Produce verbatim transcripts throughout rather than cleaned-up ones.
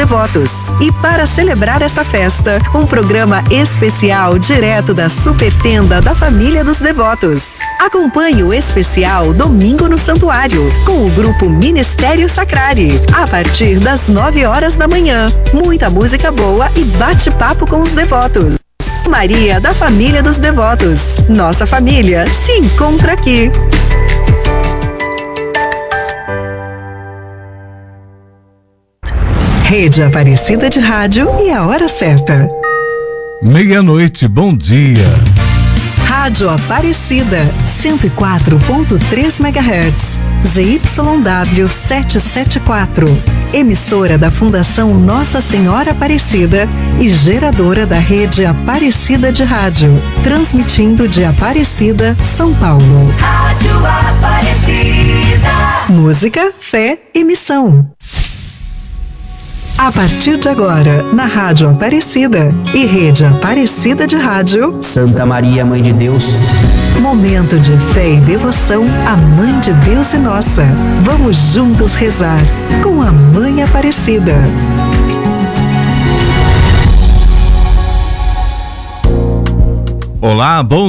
Devotos. E para celebrar essa festa, um programa especial direto da Super Tenda da Família dos Devotos. Acompanhe o especial Domingo no Santuário, com o grupo Ministério Sacrari, a partir das nove horas da manhã. Muita música boa e bate-papo com os devotos. Maria da Família dos Devotos. Nossa família se encontra aqui. Rede Aparecida de Rádio e a hora certa. Meia-noite, bom dia. Rádio Aparecida, cento e quatro ponto três megahertz. Z Y W setecentos e setenta e quatro. Emissora da Fundação Nossa Senhora Aparecida e geradora da Rede Aparecida de Rádio. Transmitindo de Aparecida, São Paulo. Rádio Aparecida. Música, fé e missão. A partir de agora, na Rádio Aparecida e Rede Aparecida de Rádio, Santa Maria, Mãe de Deus. Momento de fé e devoção à Mãe de Deus e nossa. Vamos juntos rezar com a Mãe Aparecida. Olá, bom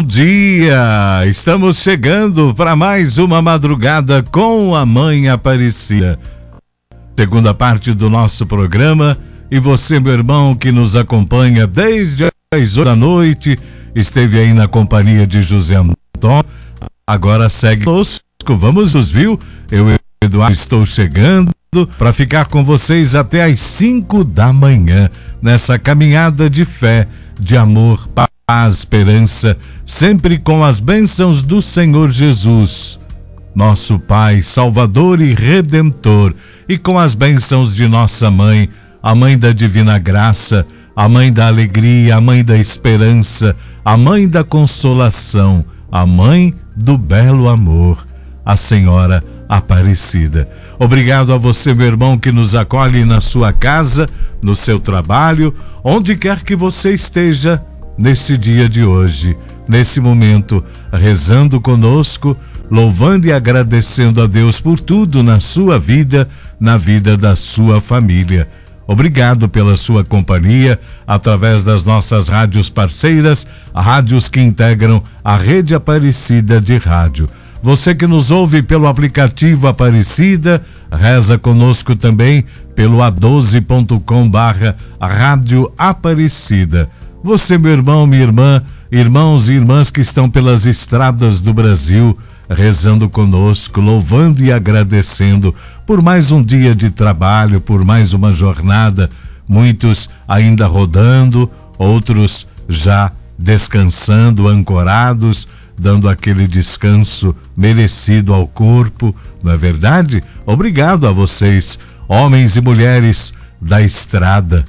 dia! Estamos chegando para mais uma madrugada com a Mãe Aparecida. Segunda parte do nosso programa, e você, meu irmão, que nos acompanha desde as oito da noite, esteve aí na companhia de José Antônio, agora segue conosco, vamos nos, viu? Eu, Eduardo, estou chegando para ficar com vocês até às cinco da manhã, nessa caminhada de fé, de amor, paz, esperança, sempre com as bênçãos do Senhor Jesus, nosso Pai, Salvador e Redentor, e com as bênçãos de nossa Mãe, a Mãe da Divina Graça, a Mãe da Alegria, a Mãe da Esperança, a Mãe da Consolação, a Mãe do Belo Amor, a Senhora Aparecida. Obrigado a você, meu irmão, que nos acolhe na sua casa, no seu trabalho, onde quer que você esteja neste dia de hoje, nesse momento, rezando conosco, louvando e agradecendo a Deus por tudo na sua vida, na vida da sua família. Obrigado pela sua companhia através das nossas rádios parceiras, rádios que integram a Rede Aparecida de Rádio. Você que nos ouve pelo aplicativo Aparecida, reza conosco também pelo a doze ponto com barra Rádio Aparecida. Você, meu irmão, minha irmã, irmãos e irmãs que estão pelas estradas do Brasil, rezando conosco, louvando e agradecendo por mais um dia de trabalho, por mais uma jornada, muitos ainda rodando, outros já descansando, ancorados, dando aquele descanso merecido ao corpo, não é verdade? Obrigado a vocês, homens e mulheres da estrada,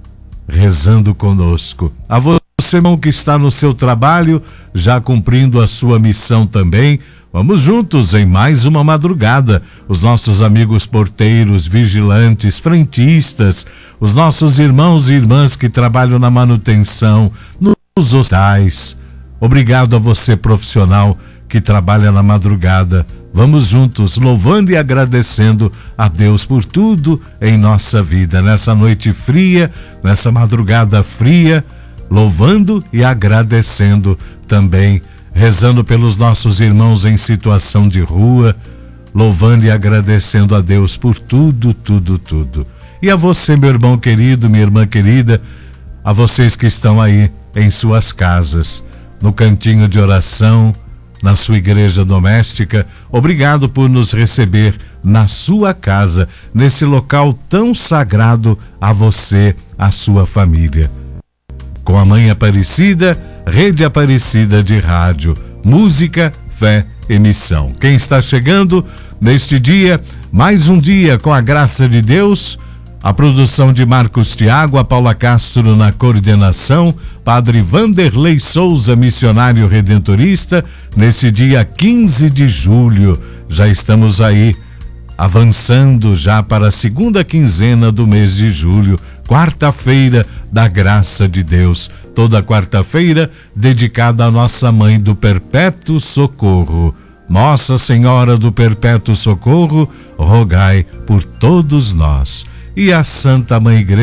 rezando conosco. A você, irmão, que está no seu trabalho, já cumprindo a sua missão também. Vamos juntos em mais uma madrugada. Os nossos amigos porteiros, vigilantes, frentistas, os nossos irmãos e irmãs que trabalham na manutenção, nos hospitais. Obrigado a você, profissional, que trabalha na madrugada. Vamos juntos, louvando e agradecendo a Deus por tudo em nossa vida, nessa noite fria, nessa madrugada fria, louvando e agradecendo também, rezando pelos nossos irmãos em situação de rua, louvando e agradecendo a Deus por tudo, tudo, tudo. E a você, meu irmão querido, minha irmã querida, a vocês que estão aí em suas casas, no cantinho de oração, na sua igreja doméstica, obrigado por nos receber na sua casa, nesse local tão sagrado a você, a sua família. Com a Mãe Aparecida, Rede Aparecida de Rádio, música, fé e missão. Quem está chegando neste dia, mais um dia com a graça de Deus, a produção de Marcos Thiago, a Paula Castro na coordenação, Padre Vanderlei Souza, missionário redentorista, nesse dia quinze de julho. Já estamos aí avançando já para a segunda quinzena do mês de julho, quarta-feira da graça de Deus, toda quarta-feira dedicada à nossa Mãe do Perpétuo Socorro. Nossa Senhora do Perpétuo Socorro, rogai por todos nós. E a Santa Mãe Igreja